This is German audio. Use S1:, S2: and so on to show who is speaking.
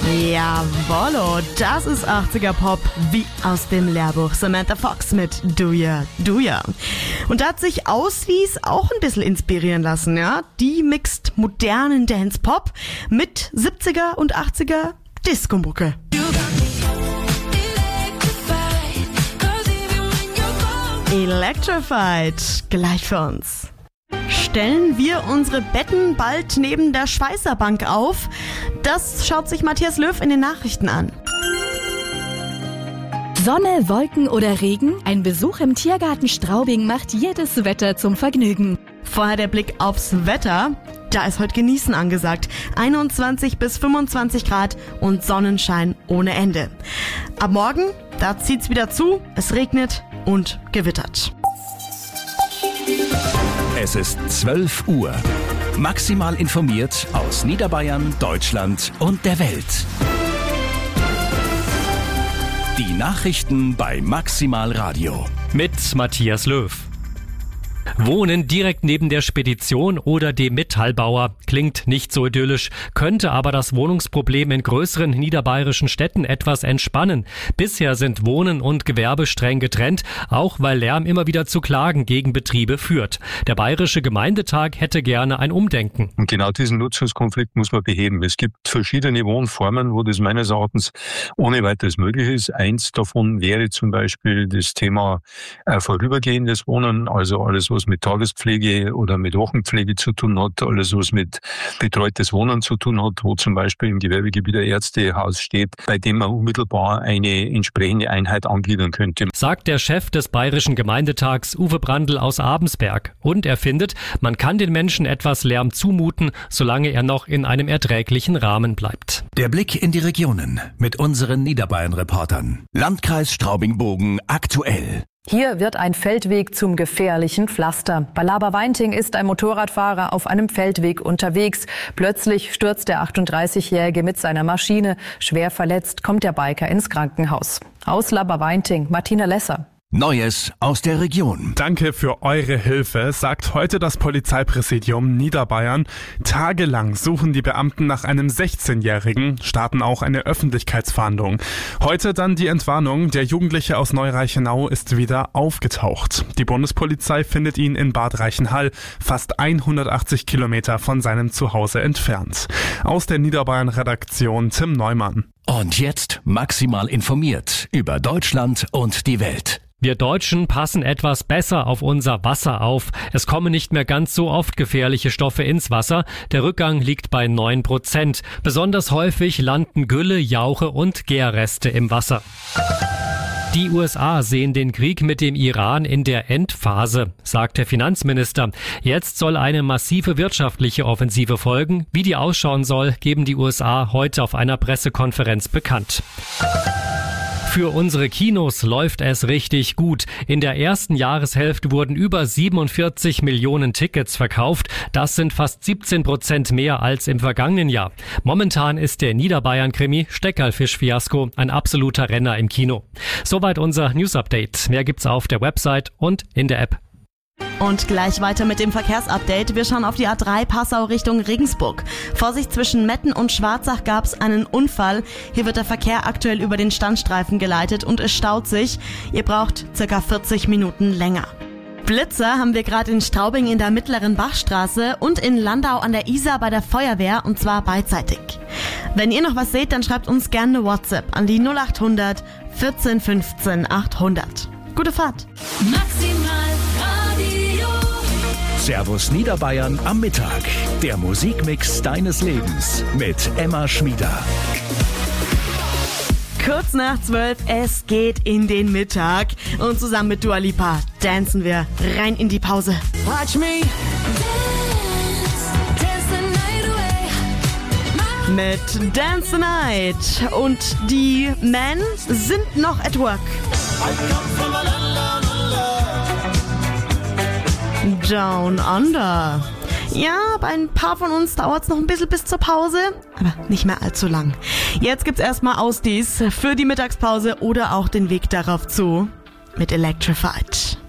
S1: Jawollo, das ist 80er Pop, wie aus dem Lehrbuch. Samantha Fox mit Do Ya, Do Ya. Und da hat sich Auswies auch ein bisschen inspirieren lassen, ja. Die mixt modernen Dance-Pop mit 70er und 80er Disco-Mucke. Electrified, gleich für uns. Stellen wir unsere Betten bald neben der Schweißerbank auf? Das schaut sich Matthias Löw in den Nachrichten an.
S2: Sonne, Wolken oder Regen? Ein Besuch im Tiergarten Straubing macht jedes Wetter zum Vergnügen.
S1: Vorher der Blick aufs Wetter. Da ist heute Genießen angesagt. 21 bis 25 Grad und Sonnenschein ohne Ende. Ab morgen, da zieht's wieder zu, es regnet und gewittert.
S3: Es ist 12 Uhr. Maximal informiert aus Niederbayern, Deutschland und der Welt. Die Nachrichten bei Maximal Radio.
S4: Mit Matthias Löw. Wohnen direkt neben der Spedition oder dem Metallbauer klingt nicht so idyllisch, könnte aber das Wohnungsproblem in größeren niederbayerischen Städten etwas entspannen. Bisher sind Wohnen und Gewerbe streng getrennt, auch weil Lärm immer wieder zu Klagen gegen Betriebe führt. Der Bayerische Gemeindetag hätte gerne ein Umdenken.
S5: Und genau diesen Nutzungskonflikt muss man beheben. Es gibt verschiedene Wohnformen, wo das meines Erachtens ohne weiteres möglich ist. Eins davon wäre zum Beispiel das Thema vorübergehendes Wohnen, also alles, was mit Tagespflege oder mit Wochenpflege zu tun hat, alles, was mit betreutes Wohnen zu tun hat, wo zum Beispiel im Gewerbegebiet ein Ärztehaus steht, bei dem man unmittelbar eine entsprechende Einheit angliedern könnte.
S4: Sagt der Chef des Bayerischen Gemeindetags, Uwe Brandl aus Abensberg. Und er findet, man kann den Menschen etwas Lärm zumuten, solange er noch in einem erträglichen Rahmen bleibt.
S3: Der Blick in die Regionen mit unseren Niederbayern-Reportern. Landkreis Straubing-Bogen aktuell.
S6: Hier wird ein Feldweg zum gefährlichen Pflaster. Bei Laberweinting ist ein Motorradfahrer auf einem Feldweg unterwegs. Plötzlich stürzt der 38-Jährige mit seiner Maschine. Schwer verletzt kommt der Biker ins Krankenhaus. Aus Laberweinting, Martina Lesser.
S3: Neues aus der Region.
S7: Danke für eure Hilfe, sagt heute das Polizeipräsidium Niederbayern. Tagelang suchen die Beamten nach einem 16-Jährigen, starten auch eine Öffentlichkeitsfahndung. Heute dann die Entwarnung, der Jugendliche aus Neureichenau ist wieder aufgetaucht. Die Bundespolizei findet ihn in Bad Reichenhall, fast 180 Kilometer von seinem Zuhause entfernt. Aus der Niederbayern-Redaktion Tim Neumann.
S3: Und jetzt maximal informiert über Deutschland und die Welt.
S4: Wir Deutschen passen etwas besser auf unser Wasser auf. Es kommen nicht mehr ganz so oft gefährliche Stoffe ins Wasser. Der Rückgang liegt bei 9%. Besonders häufig landen Gülle, Jauche und Gärreste im Wasser. Die USA sehen den Krieg mit dem Iran in der Endphase, sagt der Finanzminister. Jetzt soll eine massive wirtschaftliche Offensive folgen. Wie die ausschauen soll, geben die USA heute auf einer Pressekonferenz bekannt. Für unsere Kinos läuft es richtig gut. In der ersten Jahreshälfte wurden über 47 Millionen Tickets verkauft. Das sind fast 17% mehr als im vergangenen Jahr. Momentan ist der Niederbayern-Krimi Steckerlfisch-Fiasko ein absoluter Renner im Kino. Soweit unser News-Update. Mehr gibt's auf der Website und in der App.
S1: Und gleich weiter mit dem Verkehrsupdate. Wir schauen auf die A3 Passau Richtung Regensburg. Vorsicht, zwischen Metten und Schwarzach gab es einen Unfall. Hier wird der Verkehr aktuell über den Standstreifen geleitet und es staut sich. Ihr braucht circa 40 Minuten länger. Blitzer haben wir gerade in Straubing in der Mittleren Bachstraße und in Landau an der Isar bei der Feuerwehr, und zwar beidseitig. Wenn ihr noch was seht, dann schreibt uns gerne eine WhatsApp an die 0800 14 15 800. Gute Fahrt!
S8: Maximal Radio.
S3: Servus Niederbayern am Mittag. Der Musikmix deines Lebens mit Emma Schmieder.
S1: Kurz nach 12, es geht in den Mittag und zusammen mit Dua Lipa dancen wir rein in die Pause.
S8: Watch me dance the night away.
S1: Mit Dance the Night und die Men sind noch at work. Down Under. Ja, bei ein paar von uns dauert es noch ein bisschen bis zur Pause, aber nicht mehr allzu lang. Jetzt gibt's erstmal Ausdies für die Mittagspause oder auch den Weg darauf zu mit Electrified.